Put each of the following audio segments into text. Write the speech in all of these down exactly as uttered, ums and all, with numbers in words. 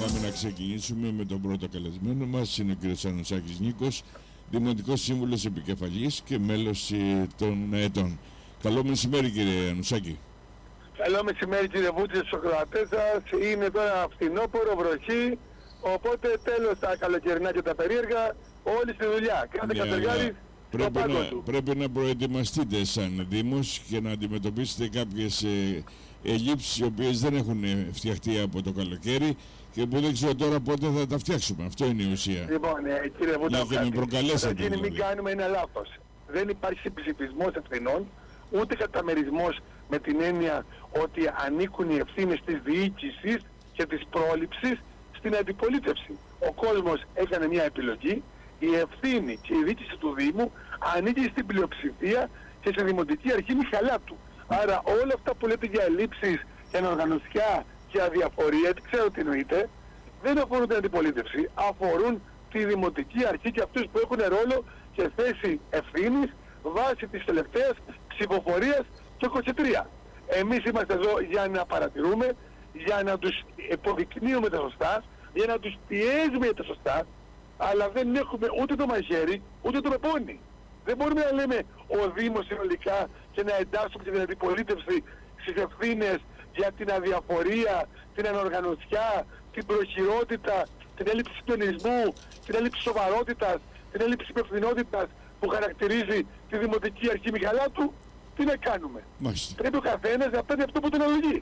Πάμε να ξεκινήσουμε με τον πρώτο καλεσμένο μας. Είναι ο κ. Ανουσάκης Νίκος, Δημοτικός Σύμβουλος Επικεφαλής και μέλος των ΕΤΟΝ. Καλό μεσημέρι, κύριε Ανουσάκη. Καλό μεσημέρι, κύριε Βούτση, στους ακροατές σας. Είναι τώρα φθινόπωρο, βροχή, οπότε τέλος τα καλοκαιρινά και τα περίεργα, όλοι στη δουλειά. Κάθε Ναι, κατεργάρης στο πάγκο να, του. πρέπει να προετοιμαστείτε σαν Δήμος και να αντιμετωπίσετε κάποιες ε, ελλείψεις οι οποίες δεν έχουν φτιαχτεί από το καλοκαίρι και που δεν ξέρω τώρα πότε θα τα φτιάξουμε. Αυτό είναι η ουσία. Λοιπόν, ε, κύριε Βούτση, Για να με προκαλέσατε. καταρχήν μην Δηλαδή. κάνουμε ένα λάθος. Δεν υπάρχει συμψηφισμός ευθυνών, ούτε καταμερισμός με την έννοια ότι ανήκουν οι ευθύνες της διοίκησης και της πρόληψης στην αντιπολίτευση. Ο κόσμος έκανε μια επιλογή, η ευθύνη και η διοίκηση του Δήμου ανήκει στην πλειοψηφία και στη Δημοτική Αρχή Μιχαλάτου. Άρα όλα αυτά που λέτε για ελλείψεις, για ανοργανωσιά και αδιαφορία, δεν ξέρω τι εννοείτε, δεν αφορούν την αντιπολίτευση, αφορούν τη Δημοτική Αρχή και αυτούς που έχουν ρόλο και θέση ευθύνης βάσει της τελευταίας ψηφοφορίας το είκοσι τρία. Εμείς είμαστε εδώ για να παρατηρούμε, για να τους υποδεικνύουμε τα σωστά, για να τους πιέζουμε για τα σωστά, αλλά δεν έχουμε ούτε το μαχαίρι, ούτε το πεπόνι. Δεν μπορούμε να λέμε ο Δήμος συνολικά και να εντάσσουμε και την αντιπολίτευση στις ευθύνες για την αδιαφορία, την ανοργανωσιά, την προχειρότητα, την έλλειψη συντονισμού, την έλλειψη σοβαρότητας, την έλλειψη υπευθυνότητας που χαρακτηρίζει τη Δημοτική Αρχή Μιχαλάτου. Τι να κάνουμε. Μάλιστα. Πρέπει ο καθένας να παίρνει αυτό που τον αναλογεί.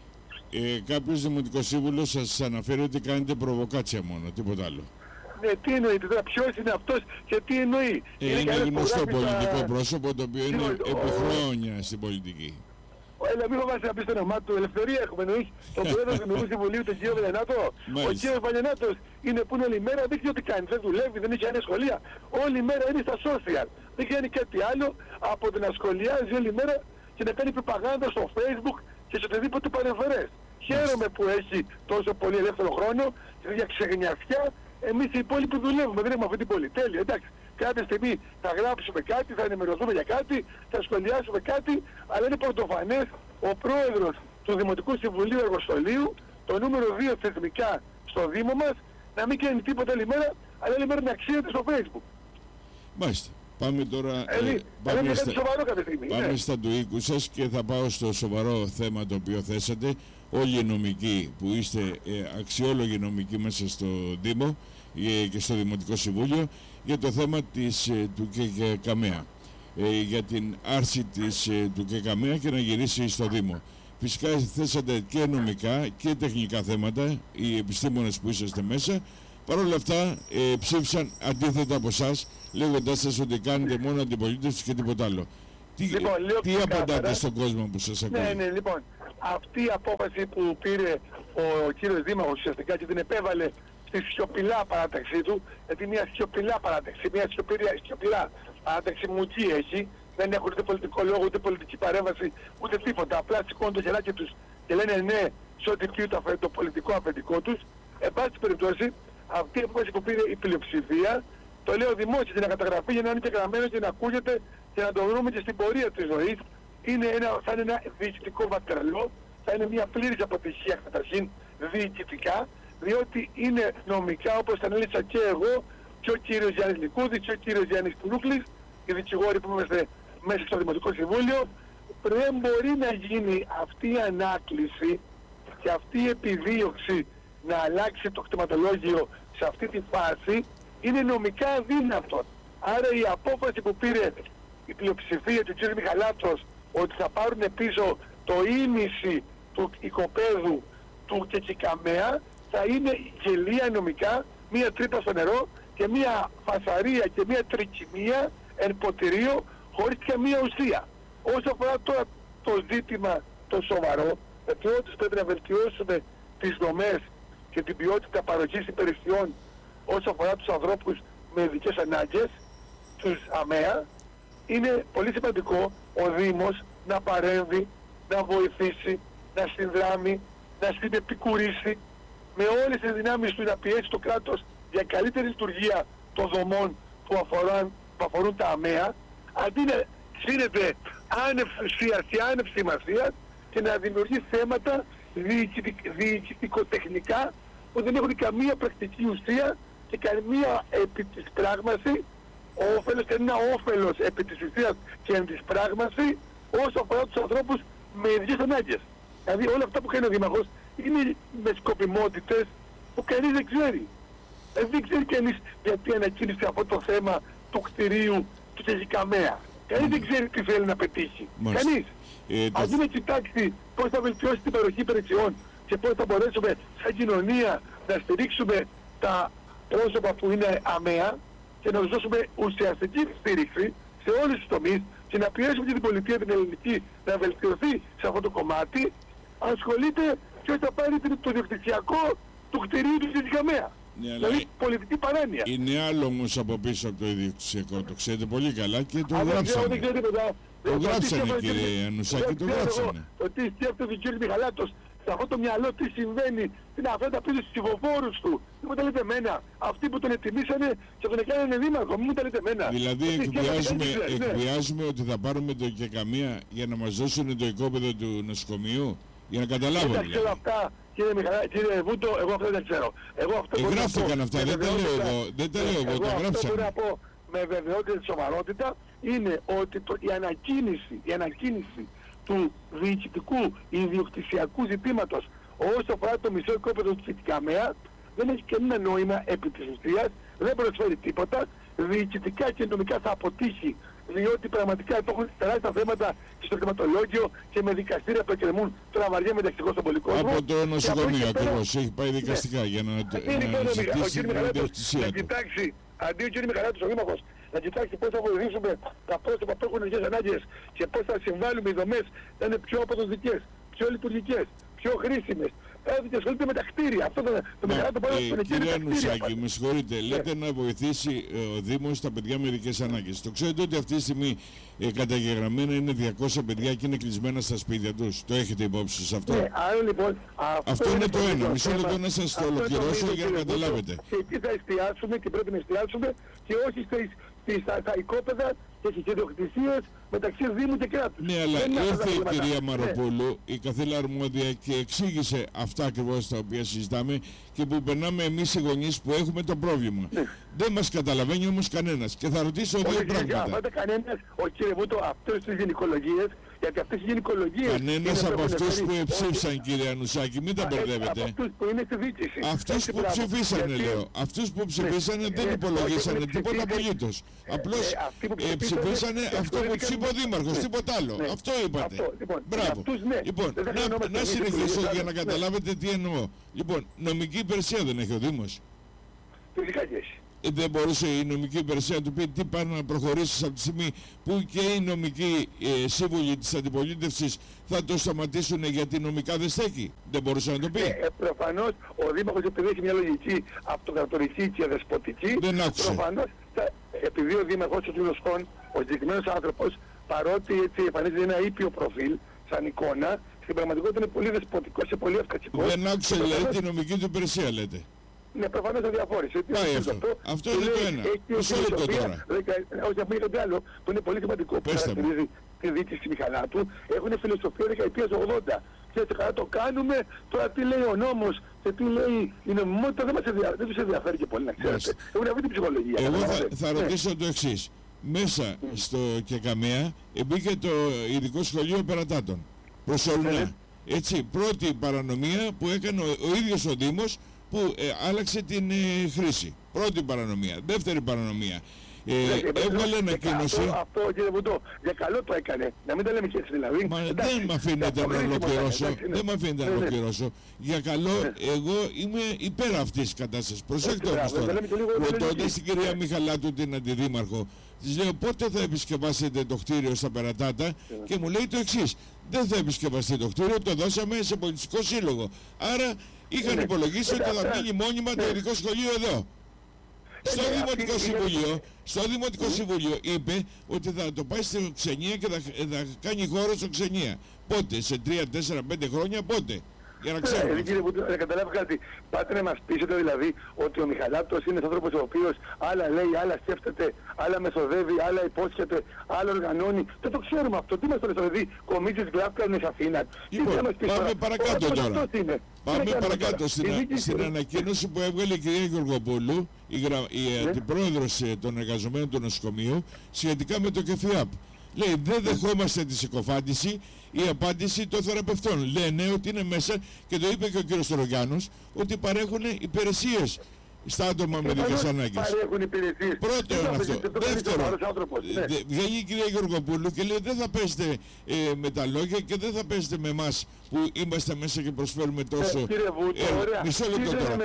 Ε, κάποιος Δημοτικός Σύμβουλος σας αναφέρει ότι κάνετε προβοκάτσια μόνο, τίποτα άλλο. Ναι, τι εννοείται τώρα, ποιος είναι αυτός και τι εννοεί. Ε, είναι κανένας που γνωστό γράφει πολιτικό τα- πρόσωπο το οποίο είναι Τι- επί ο- χρόνια στην πολιτική. Έλα, μην φοβάσαι να πεις το όνομά του. Ελευθερία έχουμε εννοείς. Τον πρόεδρο του Δημοτικού Συμβουλίου, τον κύριο Βαλιανάτο. Ο Μάλιστα. κύριος Βαλιανάτος είναι που είναι όλη μέρα, δεν ξέρει τι κάνει. Δεν δουλεύει, δεν έχει άλλη σχολεία. Όλη μέρα είναι στα social. Δεν κάνει κάτι άλλο από το να σχολιάζει όλη μέρα και να κάνει προπαγάνδα στο Facebook και σε οτιδήποτε παρεμφερές. Χαίρομαι που έχει τόσο πολύ ελεύθερο χρόνο και για ξεγνιασιά. Εμείς οι υπόλοιποι δουλεύουμε, δεν έχουμε αυτή την πολυτέλεια. Εντάξει, κάποια στιγμή θα γράψουμε κάτι, θα ενημερωθούμε για κάτι, θα σχολιάσουμε κάτι, αλλά είναι πρωτοφανές ο πρόεδρος του Δημοτικού Συμβουλίου Εργοστολίου, το νούμερο δύο θεσμικά στο Δήμο μας, να μην κάνει τίποτα άλλη μέρα, αλλά άλλη μέρα να αξίζεται στο Facebook. Μάλιστα. Πάμε τώρα. ε, Δηλαδή, δηλαδή πάμε είναι στα, κάτι σοβαρό κάποια στιγμή. πάμε ναι. στα του οίκου σας και θα πάω στο σοβαρό θέμα το οποίο θέσατε. Όλοι οι νομικοί που είστε ε, αξιόλογοι νομικοί μέσα στο Δήμο ε, και στο Δημοτικό Συμβούλιο για το θέμα της, ε, του ΚΚΑΜΕΑ. Ε, για την άρση της, ε, του ΚΚΑΜΕΑ και να γυρίσει στο Δήμο. Φυσικά θέσατε και νομικά και τεχνικά θέματα, οι επιστήμονες που είσαστε μέσα. Παρ' όλα αυτά ε, ψήφισαν αντίθετα από εσάς, λέγοντάς σας ότι κάνετε μόνο αντιπολίτευση και τίποτα άλλο. Τι, Λοιπόν, λέω τι ξεκάθαρα. απαντάτε στον κόσμο που σας ακούει? Ναι, ναι, λοιπόν, αυτή η απόφαση που πήρε ο, ο κύριος Δήμαρχος ουσιαστικά και την επέβαλε στη σιωπηλά παράταξή του, γιατί μια σιωπηλά παράταξη, μια σιωπηλά, σιωπηλά παράταξη μουτζή έχει, δεν έχουν ούτε πολιτικό λόγο, ούτε πολιτική παρέμβαση, ούτε τίποτα. Απλά σηκώνουν το χεράκι τους και λένε ναι σε ό,τι πει το, το πολιτικό αφεντικό τους. Εν πάση περιπτώσει, αυτή η απόφαση που πήρε η πλειοψηφία, το λέω δημόσια και να καταγραφεί για να είναι και γραμμένο και να ακούγεται και να το βρούμε και στην πορεία της ζωής. Είναι ένα, θα είναι ένα διοικητικό βατρελό, θα είναι μια πλήρης αποτυχία καταρχήν διοικητικά, διότι είναι νομικά, όπως τα ανέλησα και εγώ και ο κύριος Γιάννης Λικούδης και ο κύριος Γιάννης Τουρούκλης, οι δικηγόροι που είμαστε μέσα στο Δημοτικό Συμβούλιο, δεν μπορεί να γίνει αυτή η ανάκληση και αυτή η επιδίωξη να αλλάξει το κτηματολόγιο σε αυτή τη φάση είναι νομικά αδύνατο. Άρα η απόφαση που πήρε η πλειοψηφία του κ. Μιχαλάτος ότι θα πάρουν πίσω το ίμιση του οικοπαίδου του ΚΚΑΜΕΑ θα είναι γελία νομικά, μία τρύπα στο νερό και μία φασαρία και μία τρικυμία εν ποτηρίο χωρίς καμία ουσία. Όσο αφορά τώρα το ζήτημα το σοβαρό, ότι πρέπει να βελτιώσουμε τις δομές και την ποιότητα παροχής υπηρεσιών όσο αφορά τους ανθρώπους με ειδικές ανάγκες, τους ΑΜΕΑ, είναι πολύ σημαντικό ο Δήμος να παρέμβει, να βοηθήσει, να συνδράμει, να συνεπικουρήσει με όλες τις δυνάμεις του να πιέσει το κράτος για καλύτερη λειτουργία των δομών που αφορούν, που αφορούν τα ΑΜΕΑ, αντί να γίνεται άνευ ουσίας και άνευ σημασίας και να δημιουργεί θέματα διοικητικοτεχνικά που δεν έχουν καμία πρακτική ουσία και καμία επί της πράγμαση όφελος, κανένα όφελος επί της ουσίας και επί της πράγμαση όσο αφορά τους ανθρώπους με ειδικές ανάγκες. Δηλαδή όλα αυτά που κάνει ο Δήμαρχος είναι με σκοπιμότητες που κανείς δεν ξέρει. Ε, δεν ξέρει κανείς γιατί ανακοίνησε αυτό το θέμα του κτηρίου του Κεζικαμέα. Κανείς δεν ξέρει τι θέλει να πετύχει. Μάλιστα. Κανείς. Ε, το... Αντί να κοιτάξει πώς θα βελτιώσει την παροχή υπηρεσιών και πώς θα μπορέσουμε σαν κοινωνία να στηρίξουμε τα πρόσωπα που είναι αμαία και να τους δώσουμε ουσιαστική στήριξη σε όλους τους τομείς και να πιέσουμε και την πολιτεία την ελληνική να βελτιωθεί σε αυτό το κομμάτι, ασχολείται ποιος θα πάρει το διοκτησιακό του κτηρίου του Κεζικαμέα. Ναι, δηλαδή πολιτική παράνοια. Είναι άλλο όμως από πίσω από το ιδιοκτησιακό, το ξέρετε πολύ καλά και το Α, γράψανε. Δεν ξέρω τίποτα. Το γράψανε κύριε Ανουσάκη, το γράψανε. Το τι σκέφτεται ο κύριος Μιχαλάτος, σε αυτό το μυαλό τι συμβαίνει, τι να φέρει τα πίσω στους ψηφοφόρους του. Μην μου τα λέτε εμένα. Αυτοί που τον ετοιμήσανε και τον έκαναν δήμαρχο, μην μου τα λέτε εμένα. Δηλαδή εκβιάζουμε, εκβιάζουμε ότι θα πάρουμε το και καμία για να μας δώσουν το οικόπεδο του νοσοκομείου. Για να καταλάβω δεν δηλαδή. ξέρω αυτά, κύριε, Μιχαλά, κύριε Βούτο, εγώ αυτό δεν ξέρω. Εγώ αυτό ε, γράφτηκαν αυτά, δεν τα λέω εγώ, δεν τα λέω εγώ, τα γράψανε. Αυτό που να πω με βεβαιότητα και σοβαρότητα είναι ότι το, η, ανακοίνηση, η ανακοίνηση του διοικητικού ιδιοκτησιακού ζητήματος όσο αφορά το μισό οικόπεδο του Κεζικαμέα δεν έχει κανένα νόημα επί της ουσίας, δεν προσφέρει τίποτα, διοικητικά και νομικά θα αποτύχει, διότι πραγματικά υπάρχουν τεράστια θέματα στο χρηματολόγιο και με δικαστήρια που εκκρεμούν τώρα βαριά μεταξυγό στον πολιτικό κόσμο. Από το νοσοκομείο ακριβώς, έχει πάει Ναι. δικαστικά για να, Είναι να ο ζητήσει κ. την Μιχαλάτος ιδιοκτησία να του. κοιτάξει, αντί ο κ. Μιχαλάτος ο Δήμαρχος, να κοιτάξει πώς θα βοηθήσουμε τα πρόσωπα που έχουν ειδικές ανάγκες και πώς θα συμβάλλουμε οι δομές να είναι πιο αποδοτικές, πιο λειτουργικές, πιο χρήσιμες. Έδειξε ασχολείται με τα κτίρια. Αυτό το, το Μιχαλάτο μπορεί να τον Κύριε Ανουσάκη, με συγχωρείτε, λέτε Ναι. να βοηθήσει ε, ο Δήμος τα παιδιά με ειδικές ανάγκες. Το ξέρετε ότι αυτή τη στιγμή ε, καταγεγραμμένα είναι διακόσια παιδιά και είναι κλεισμένα στα σπίτια τους. Το έχετε υπόψη σας αυτό? Ναι, άρα λοιπόν, αυτό, Αυτό είναι το ένα. μείζον Μισό θέμα. λεπτό να σας το Αυτό είναι ολοκληρώσω μείζον, για να κύριε Βούτο. καταλάβετε. Και εκεί θα εστιάσουμε και πρέπει να εστιάσουμε και όχι στις, στις, στα, στα οικόπεδα και στις ιδιοκτησίες μεταξύ Δήμου και κράτους. Ναι, αλλά Δεν είναι αυτά τα ήρθε η θέματα. κυρία Ναι. Μαροπούλου, η καθήλα αρμόδια, και εξήγησε αυτά ακριβώς τα οποία συζητάμε και που περνάμε εμείς οι γονείς που έχουμε το πρόβλημα. Ναι. Δεν μας καταλαβαίνει όμως κανένας. Και θα ρωτήσω δύο Όχι, πράγματα. δεν κανένας, ο κύριε Βούτο, αυτές τις γυναικολογίες, γιατί αυτές οι γυναικολογίες... Κανένας είναι από που έχουν αυτούς που φέρει- ψήφισαν, κύριε Ανουσάκη, μην τα Α, ε, μπερδεύετε. Από αυτούς που είναι στη διοίκηση. Αυτούς Έτσι, που μπράβο. ψηφίσανε, Γιατί- λέω. Αυτούς που ψηφίσανε δεν ε, υπολογίσανε όχι, τίποτα ψηφίσανε- απολύτως. ε, Απλώς ε, αυτοί που ε, ψηφίσανε ψηφίσανε και αυτό που τους είπε ο ασχολήθηκαν- Δήμαρχος, Ναι. τίποτα άλλο. Ναι. Αυτό είπατε. Αυτό, λοιπόν, Μπράβο. αυτούς, ναι. Λοιπόν, Δεν θα να, γινόμαστε να εμείς οι συνεχίσω πολίτες, για να ναι. καταλάβετε τι εννοώ. Λοιπόν, νομική υπηρεσία δεν έχει ο Δήμος. Φυσικά και έχει. Ε, δεν μπορούσε η νομική υπηρεσία να του πει τι πάει να προχωρήσει από τη στιγμή που και οι νομικοί ε, σύμβουλοι της αντιπολίτευσης θα το σταματήσουν γιατί νομικά δεν στέκει. Δεν μπορούσε να το πει. Ε, ε, προφανώς ο Δήμαρχος, επειδή έχει μια λογική αυτοκρατορική και δεσποτική, Δεν άκουσε. προφανώς θα, επειδή ο Δήμαρχος ο κ. Σχόν, ο συγκεκριμένος άνθρωπος, παρότι έτσι εμφανίζεται ένα ήπιο προφίλ σαν εικόνα, στην πραγματικότητα είναι πολύ δεσποτικός και πολύ αυκατσικός. Δεν άκουσε Και δηλαδή προφανώς- τη νομική του υπηρεσία, λέτε. Ναι, προφανώς αδιαφόρησε. Τι Πάει είναι αυτό. Αυτό είναι λέει, το ένα. έχει και Μισό λεπτό φιλοσοφία, τώρα. δεκα- Όχι, να πούμε κάτι άλλο που είναι πολύ σημαντικό που Πέστε μου. χαρακτηρίζει τη διοίκηση Μιχαλάτου. Έχουν φιλοσοφία δεκαετίας ογδόντα. Ξέρετε, καλά το κάνουμε, τώρα τι λέει ο νόμος και τι λέει η νομιμότητα δεν, μας ενδια... δεν τους ενδιαφέρει και πολύ να ξέρετε. Μάλιστα. Έχουν αυτή την ψυχολογία. Εγώ θα, καταλαβαίνετε. θα Ναι. ρωτήσω το εξής. Μέσα στο ΚΕΚΑΜΕΑ μπήκε το ειδικό σχολείο περατάτων. Προσωρινά. Ναι. Έτσι, πρώτη παρανομία που έκανε ο, ο ίδιος ο Δήμος που ε, άλλαξε την ε, χρήση. Πρώτη παρανομία. Δεύτερη παρανομία. Ε, Ναι, έβγαλε και ανακοίνωση. Αυτό, αυτό κύριε Βουτό, για καλό το έκανε. Να μην τα λέμε και έτσι δηλαδή. Μα Εντάξει, δεν με αφήνετε για να το χρήσιμο ολοκληρώσω. έκανε, εντάξει, Δεν με αφήνετε να ναι, ναι. ολοκληρώσω. Για καλό, Ναι. εγώ είμαι υπέρ αυτής της κατάστασης. Προσέξτε Όχι, όμως μπράβο, τώρα. δεν λέμε και λίγο Ρωτώντας λογική. την κυρία Μιχαλάτου, την αντιδήμαρχο, της λέω πότε θα επισκευάσετε το κτίριο στα Περατάτα και μου λέει το εξής. Δεν θα επισκευαστεί το κτίριο, το δώσαμε σε πολιτιστικό σύλλογο. Άρα είχαν Ναι. υπολογίσει ότι θα Αυτά- μείνει μόνιμα το ναι. ειδικό σχολείο εδώ. Στο ναι, Δημοτικό αυτή- Συμβουλίο, στο Δημοτικό Συμβουλίο είπε ότι θα το πάει στην Ξενία και θα, θα κάνει χώρο στο Ξενία. Πότε, σε τρία, τέσσερα, πέντε χρόνια, πότε. Για να ξέρουμε. Κύριε Βούτο, να καταλάβω κάτι. Πάτε να μας πείσετε δηλαδή ότι ο Μιχαλάτος είναι ένας άνθρωπος ο οποίος άλλα λέει, άλλα σκέφτεται, άλλα μεθοδεύει, άλλα υπόσχεται, άλλα οργανώνει. Δεν το ξέρουμε αυτό. Τι μας το λες, δηλαδή, κομίτσες γλάφκαρνες αφήναν. Λοιπόν, πάμε παρακάτω τώρα. Πάμε παρακάτω. Στην, στην ανακοίνωση που έβγαλε η κυρία Γεωργοπούλου, η, γρα... η ναι. αντιπρόεδρος των εργαζομένων του νοσοκομείου, σχετικά με το ΚΕΘΙΑΠ. Λέει, δεν δεχόμαστε τη συκοφάντηση, η απάντηση των θεραπευτών. Λένε ότι είναι μέσα, και το είπε και ο κύριος Στρογιάννος, ότι παρέχουν υπηρεσίες στα άτομα με ειδικές ανάγκες. Πρώτον αυτό. Δεύτερον, βγαίνει η κυρία Γεωργοπούλου και λέει δεν θα πέσετε ε, με τα λόγια και δεν θα πέσετε με εμάς που είμαστε μέσα και προσφέρουμε τόσο... Ε, κύριε Βούτο, ε, ωραία. Μισό λεπτό τώρα.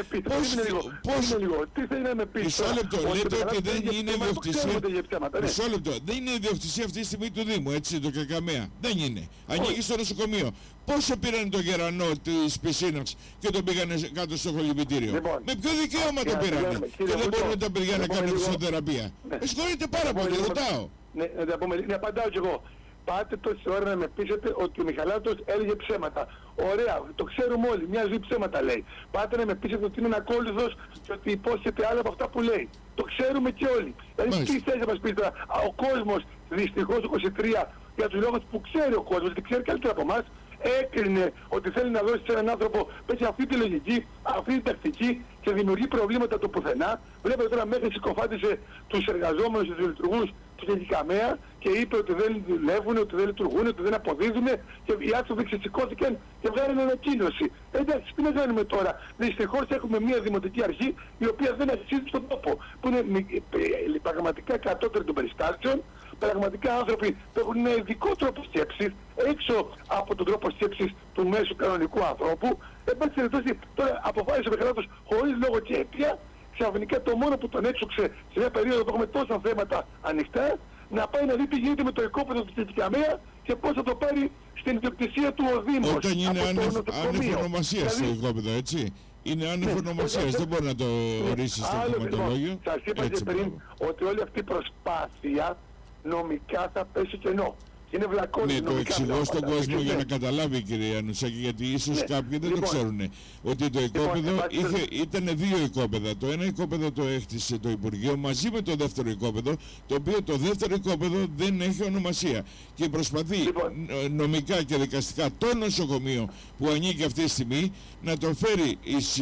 Τι θέλει να με πείτε. Μισό λεπτό. Λέτε ότι δεν είναι ιδιοκτησία. Μισό λεπτό. Δεν είναι ιδιοκτησία αυτή τη στιγμή του Δήμου, έτσι, το Κακαμαία. Δεν είναι. Ανοίγει στο νοσοκομείο. Πόσο πήραν το γερανό της πισίνας και τον πήγανε κάτω στο κολυμπητήριο. Λοιπόν, με ποιο δικαίωμα το πήρανε και δεν μπορούν τα παιδιά να κάνουν φυσιοθεραπεία. Με συγχωρείτε πάρα πολύ, ρωτάω. Ναι, ναι, απαντάω κι εγώ. Πάτε τόση ώρα να με πείσετε ότι ο Μιχαλάτος έλεγε ψέματα. Ωραία, το ξέρουμε όλοι, μια ζωή ψέματα λέει. Πάτε να με πείσετε ότι είναι ανακόλουθος και ότι υπόσχεται άλλα από αυτά που λέει. Το ξέρουμε και όλοι. Δηλαδή τι θέλει να μας πείτε τώρα, ο κόσμος δυστυχώς είκοσι τρία για τους λόγους που ξέρει ο κόσμος και ξέρει καλύτερα από εμάς, έκρινε ότι θέλει να δώσει σε έναν άνθρωπο που έχει αυτή τη λογική, αυτή τη τακτική και δημιουργεί προβλήματα το πουθενά. Βλέπετε τώρα μέχρι συκοφάντησε τους εργαζόμενους, τους λειτουργούς, τους Κακαμαία και είπε ότι δεν δουλεύουν, ότι δεν λειτουργούν, ότι δεν αποδίδουν και οι άνθρωποι ξεσηκώθηκαν και βγάλουν ανακοίνωση. Εντάξει, τι να κάνουμε τώρα. Δυστυχώς έχουμε μια δημοτική αρχή η οποία δεν αξίζει στον τόπο. Που είναι πραγματικά κατώτερη των περιστάσεων, πραγματικά άνθρωποι που έχουν ένα ειδικό τρόπο σκέψης, έξω από τον τρόπο σκέψης του μέσου κανονικού ανθρώπου. Εν πάση περιπτώσει, τώρα αποφάσισε ο Μιχαλάτος χωρίς λόγο και αίτια, ξαφνικά το μόνο που τον έξωξε σε μια περίοδο που έχουμε τόσα θέματα ανοιχτά, να πάει να δει τι γίνεται με το οικόπεδο του Κακαμαία και πώς θα το πάρει στην ιδιοκτησία του ο Δήμος. Όταν είναι άνευ ονομασίας το οικόπεδο, έτσι. Είναι άνευ ονομασίας, δεν μπορεί να το ορίσει στο θεματολόγιο. Σας είπα και πριν ότι όλη αυτή η προσπάθεια νομικά θα πέσει κενό. Είναι βλακώνει. Ναι, το εξηγώ στον κόσμο για να καταλάβει η κυρία Νουσάκη, γιατί ίσως ναι. κάποιοι δεν λοιπόν, το ξέρουν. Ότι το οικόπεδο λοιπόν, είχε, ήταν δύο οικόπεδα. Το ένα οικόπεδο το έκτισε το Υπουργείο μαζί με το δεύτερο οικόπεδο, το οποίο το δεύτερο οικόπεδο δεν έχει ονομασία. Και προσπαθεί λοιπόν, νομικά και δικαστικά το νοσοκομείο που ανήκει αυτή τη στιγμή να το φέρει εις,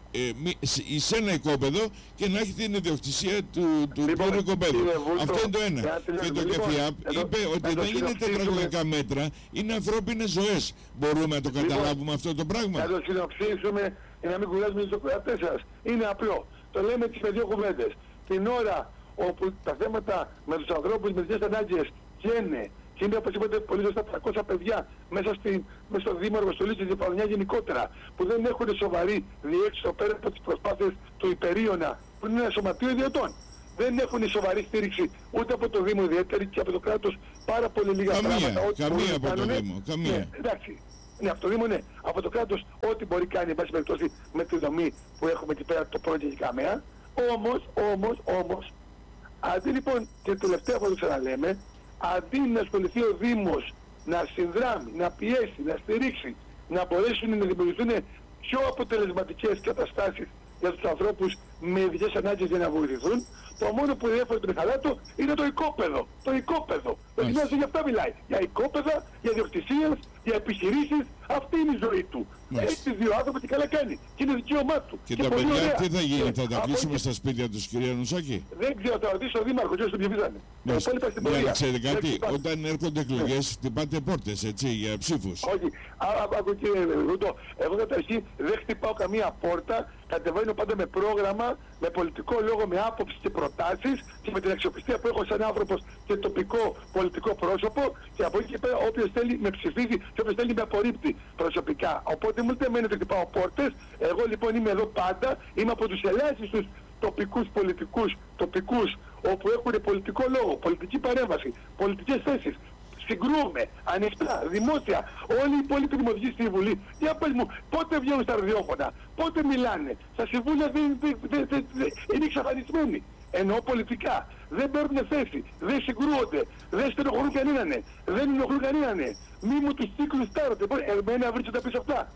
Ε, σε ένα οικόπεδο και να έχει την ιδιοκτησία του, του λοιπόν, οικοπαίδου. Αυτό είναι το ένα. Και το ΚΕΘΙΑΠ λοιπόν, είπε εδώ, ότι δεν είναι τετραγωνικά μέτρα, είναι ανθρώπινες ζωές. Μπορούμε να το καταλάβουμε λοιπόν, αυτό το πράγμα. Να το συνοψίσουμε για να μην κουράζουμε τους ακροατές σας. Είναι απλό. Το λέμε τις με δύο κουβέντες. Την ώρα όπου τα θέματα με τους ανθρώπους με τις ανάγκες καίνε και είναι, όπως είπατε, πολύ σωστά τριακόσια παιδιά μέσα, στη, μέσα στο Δήμο Αργοστολής και στην Παλαιά γενικότερα, που δεν έχουν σοβαρή διέξοδο πέρα από τις προσπάθειες του Υπερίωνα, που είναι ένα σωματείο ιδιωτών. Δεν έχουν σοβαρή στήριξη ούτε από το Δήμο ιδιαίτερη και από το κράτος πάρα πολύ λίγα καμία, πράγματα. Ό,τι καμία από το Δήμο, καμία. Ναι, εντάξει. Ναι, από το Δήμο ναι. Από το κράτος ό,τι μπορεί κάνει, εν πάση περιπτώσει, με τη δομή που έχουμε εκεί πέρα το πρώτο Κακαμαία. Όμως, όμως, όμως, αντί λοιπόν και τελευταία φορά το ξαναλέμε, αντί να ασχοληθεί ο Δήμος να συνδράμει, να πιέσει, να στηρίξει, να μπορέσουν να δημιουργηθούν πιο αποτελεσματικές καταστάσεις για τους ανθρώπους με ειδικές ανάγκες για να βοηθηθούν, το μόνο που διέφερε τον Μιχαλάτο είναι το οικόπεδο. Το οικόπεδο. Το κοινωνικό για αυτά μιλάει. Για οικόπεδα, για διοκτησίες, για επιχειρήσεις. Αυτή είναι η ζωή του. Έχει δύο άνθρωποι και καλά κάνει. Και είναι δικαίωμά του. Και, και τα παιδιά ωραία. Τι θα γίνει, θα τα κλείσουμε και... στα σπίτια τους, κυρία Νουσάκη. Δεν ξέρω, θα ρωτήσω ο Δήμαρχος, δεν τον ψηφίζανε. Ναι, ναι, ξέρετε κάτι, όταν έρχονται εκλογές χτυπάτε πόρτες, έτσι, για ψήφους. Όχι, άκου κύριε Ρούτο, εγώ καταρχήν δεν χτυπάω καμία πόρτα, κατεβαίνω πάντα με πρόγραμμα, με πολιτικό λόγο, με άποψη και προτάσεις και με την αξιοπιστία που έχω σαν άνθρωπος και τοπικό πολιτικό πρόσωπο και από εκεί και πέρα όποιος θέλει με ψηφίζει και όποιος θέλει με απορρίπτει προσωπικά. Οπότε μου δεν μένει ότι χτυπάω πόρτες, εγώ λοιπόν είμαι εδώ πάντα, είμαι από τους ελάχιστους τοπικούς πολιτικούς, τοπικούς όπου έχουν πολιτικό λόγο, πολιτική παρέμβαση, πολιτικές θέσεις. Συγκρούμε, ανοιχτά, δημόσια, όλοι οι υπόλοιποι δημοτικοί στη Βουλή. Για πες μου, πότε βγαίνουν στα ραδιόφωνα, πότε μιλάνε. Στα συμβούλια δεν, δεν, δεν, δεν, δεν, είναι εξαφανισμένοι. Εννοώ πολιτικά. Δεν παίρνουν θέση, δεν συγκρούονται, δεν στενοχωρούν κανέναν, δεν ενοχλούν κανέναν. Μη μου τους κύκλους τάρετε. Εμένα βρίσκονται πίσω αυτά.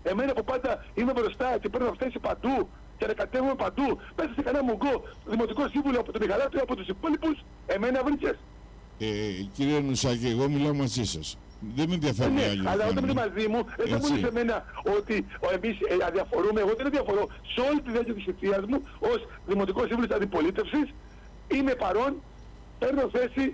Εμένα που πάντα είμαι μπροστά και παίρνω θέση παντού και ανακατεύουμε παντού, μέσα σε κανένα μουγκό δημοτικό σύμβουλο από τον Μιχαλάτο ή από τους υπόλοιπους, εμένα βρήκες. Ε, κύριε Νουσάκη, εγώ μιλάω μαζί σας. Δεν με ενδιαφέρει ναι, άλλη. αλλά όταν είναι μαζί μου, δεν θα μου λες εμένα ότι εμείς ε, αδιαφορούμε. Εγώ δεν αδιαφορώ. Σε όλη τη διάρκεια της θητείας μου, ως δημοτικός σύμβουλος αντιπολίτευσης, είμαι παρόν, παίρνω θέση,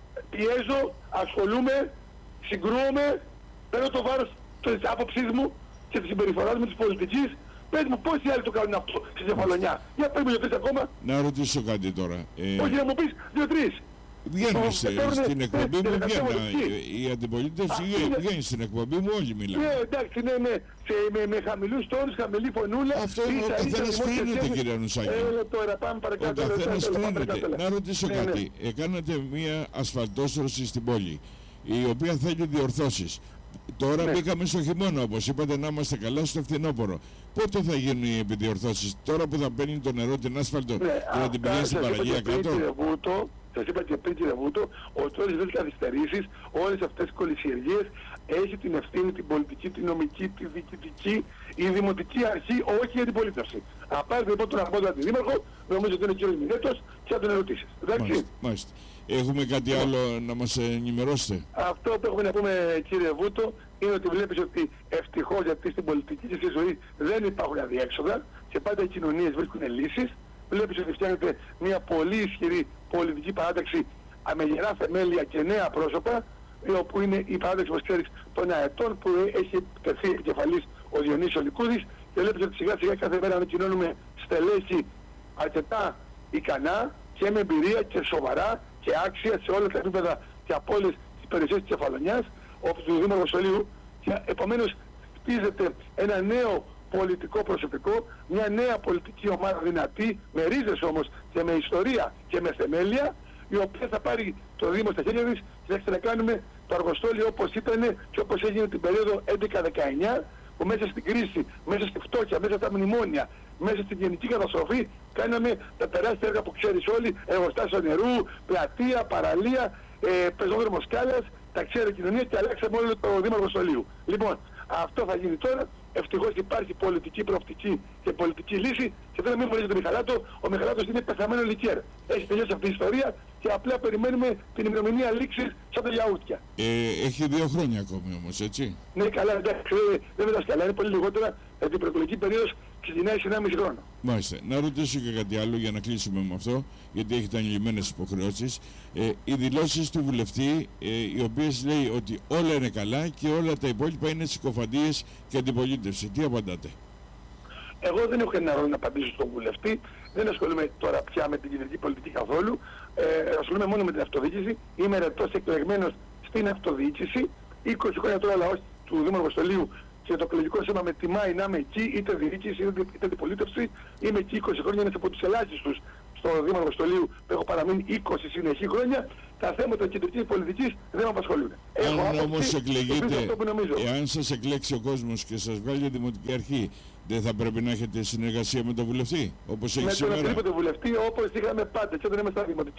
πιέζω, ασχολούμαι, συγκρούομαι, παίρνω το βάρος της άποψής μου και της συμπεριφοράς μου της πολιτικής. Πες μου πόσοι άλλοι το κάνουν αυτό στη Κεφαλονιά. Για πες μου δύο-τρεις ακόμα. Να ρωτήσω κάτι τώρα. Ε... Όχι να μου πεις δύο-τρεις. Βγαίνουν στην εκπομπή μου, βγαίνουν η αντιπολίτευση, βγαίνει στην εκπομπή μου, όλοι μιλάμε. Ναι, εντάξει, ναι, ναι, με, με χαμηλούς τόνους, χαμηλή φωνούλα. Αυτό είναι, ο καθένας κρίνεται, κύριε Νουσάκη. Έλα τώρα, πάμε παρακάτω. Ο καθένας κρίνεται. Να ρωτήσω ναι, κάτι. Ναι. Κάνατε μια ασφαλτόστρωση στην πόλη, η οποία θέλει διορθώσεις. Τώρα ναι. μπήκαμε στο χειμώνα, όπως είπατε, να είμαστε καλά στο φθινόπωρο. Πότε θα γίνουν οι επιδιορθώσεις, τώρα που θα παίρνει το νερό την άσφαλτο ναι, και να την πηγαίνει στην παραγία κάτω? Σας είπα και πριν, κύριε Βούτο, ότι όλες αυτές τις καθυστερήσεις, όλες αυτές τις κολυσιεργίες έχει την ευθύνη την πολιτική, την νομική, τη διοικητική, η δημοτική αρχή, όχι η αντιπολίτευση. Αν πάρετε λοιπόν τον αρμόδιο αντιδήμαρχο, νομίζω ότι είναι ο κύριος Μινέτος και θα τον ερωτήσεις. Μάλιστα, μάλιστα. Έχουμε κάτι άλλο να μας ενημερώσετε? Αυτό που έχουμε να πούμε, κύριε Βούτο, είναι ότι βλέπεις ότι ευτυχώς, γιατί στην πολιτική και στη ζωή δεν υπάρχουν αδιέξοδα και πάντα οι κοινωνίες βρίσκουν λύσεις. Βλέπεις ότι φτιάχνεται μια πολύ ισχυρή πολιτική παράταξη με γερά θεμέλια και νέα πρόσωπα, όπου είναι η παράταξη, όπως ξέρεις, των αετών που έχει τεθεί επικεφαλής ο Διονύσης Λικούδης, και βλέπεις ότι σιγά σιγά κάθε μέρα ανακοινώνουμε στελέχη αρκετά ικανά και με εμπειρία και σοβαρά και άξια σε όλα τα επίπεδα και από όλες τις περιοχές της Κεφαλονιάς, όπως του Δήμαρχου Σχολείου, και επομένως χτίζεται ένα νέο πολιτικό προσωπικό, μια νέα πολιτική ομάδα δυνατή, με ρίζες όμως και με ιστορία και με θεμέλια, η οποία θα πάρει το Δήμο στα χέρια της και θα ξανακάνουμε το αργοστόλιο όπως ήταν και όπως έγινε την περίοδο έντεκα δεκαεννιά, που μέσα στην κρίση, μέσα στη φτώχεια, μέσα στα μνημόνια, μέσα στην γενική καταστροφή, κάναμε τα τεράστια έργα που ξέρεις όλοι, εργοστάσιο νερού, πλατεία, παραλία, ε, πεζόδρομο σκάλας, ταξιέρια κοινωνία, και αλλάξαμε όλο το Δήμο Αργοστολίου. Λοιπόν, αυτό θα γίνει τώρα. Ευτυχώς υπάρχει πολιτική προοπτική και πολιτική λύση, και δεν μην φορέσει τον Μιχαλάτο. Ο Μιχαλάτος είναι πεθαμένο λικέρ. Έχει τελειώσει αυτή η ιστορία και απλά περιμένουμε την ημερομηνία λήξης σαν τα γιαούρτια. Ε, έχει δύο χρόνια ακόμη όμως, έτσι? Ναι, καλά, εντάξει, δεν με τα σκαλά, είναι πολύ λιγότερα, γιατί η προεκλογική περίοδος ξεκινάει σε ενάμιση χρόνο. Μάλιστα. Να ρωτήσω και κάτι άλλο για να κλείσουμε με αυτό, γιατί έχετε ανηλυμένες υποχρεώσεις. Ε, οι δηλώσεις του βουλευτή, ε, οι οποίες λέει ότι όλα είναι καλά και όλα τα υπόλοιπα είναι συκοφαντίες και αντιπολίτευση. Τι απαντάτε? Εγώ δεν έχω κανένα ρόλο να απαντήσω στον βουλευτή, δεν ασχολούμαι τώρα πια με την κεντρική πολιτική καθόλου, ε, ασχολούμαι μόνο με την αυτοδιοίκηση, είμαι ερετός εκλεγμένος στην αυτοδιοίκηση, είκοσι χρόνια τώρα λαός του Δήμου Αργοστολίου και το εκλογικό σώμα με τιμάει να είμαι εκεί, είτε διοίκηση είτε, είτε αντιπολίτευση, είμαι εκεί είκοσι χρόνια, είναι από τους ελάχιστους στο Δήμο Αργοστολίου που έχω παραμείνει είκοσι συνεχή χρόνια. Τα θέματα κεντρικής πολιτικής δεν με απασχολούν. Αν όμως εκλεγείτε, εάν σας εκλέξει ο κόσμος και σας βγάλει δημοτική αρχή, δεν θα πρέπει να έχετε συνεργασία με τον βουλευτή, όπως έχει σήμερα? Με τον οποιοδήποτε βουλευτή, όπως είχαμε πάντα, και όταν είμαστε δημοτικοί.